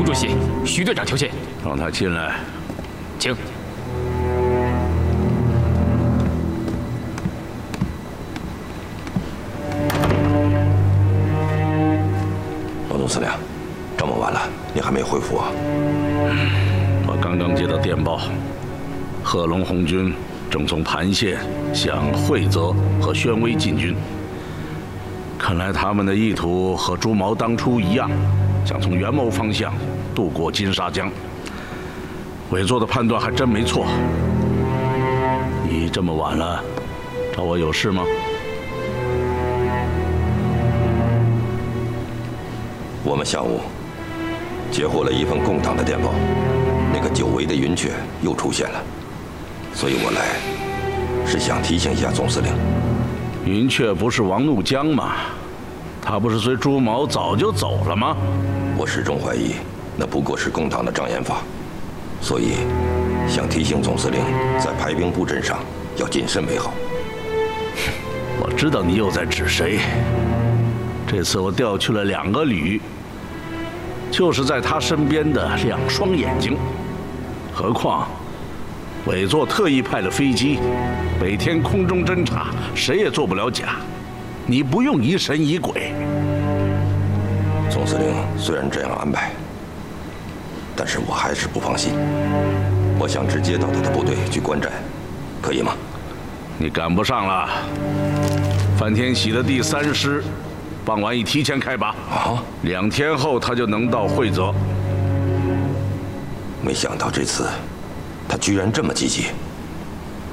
主席，徐队长求见。 让他进来。 请。 老总司令，这么晚了，你还没回复啊？ 我刚刚接到电报，贺龙红军正从盘县向惠泽和宣威进军。看来他们的意图和朱毛当初一样，想从元谋方向渡过金沙江。委座的判断还真没错。你这么晚了，找我有事吗？ 我们下午截获了一份共党的电报，那个久违的云雀又出现了，所以我来是想提醒一下总司令。 云雀不是王怒江吗？他不是随朱毛早就走了吗？ 我始终怀疑那不过是共党的障眼法，所以想提醒总司令在排兵布阵上要谨慎为好。 我知道你又在指谁。这次我调去了2个旅，就是在他身边的2双眼睛。何况委座特意派了飞机，每天空中侦察，谁也做不了假。你不用疑神疑鬼。 总司令虽然这样安排，但是我还是不放心。我想直接到他的部队去观战，可以吗？ 你赶不上了。范天喜的第3师，傍晚已提前开拔。 啊 ，2天后他就能到惠泽。 没想到这次他居然这么积极。